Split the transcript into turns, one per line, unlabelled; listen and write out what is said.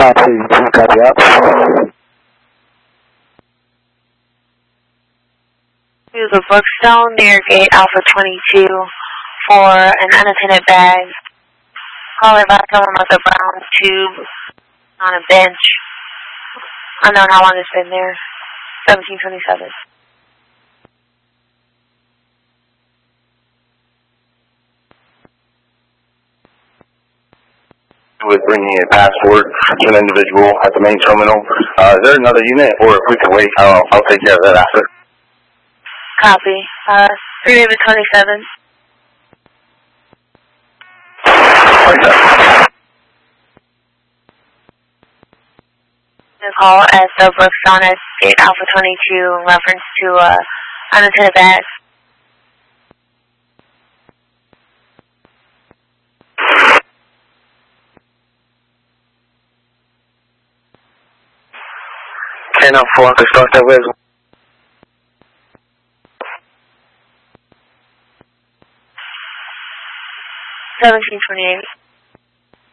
582, copy out.
To the Brookstone near gate Alpha 22 for an unattended bag. Caller back on with a brown tube on a bench. Unknown how long it's been there. 1727.
With bringing a passport to an individual at the main terminal. Is there another unit, or if we can wait, I'll take care of that after.
Copy. 3 David 27. Call at the Brookstone at gate Alpha 22 in reference to unattended bags.
And I'm 4, I can start that with.
1728.